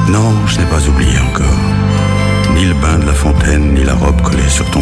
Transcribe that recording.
Non, je n'ai pas oublié encore. Ni le bain de la fontaine, ni la robe collée sur ton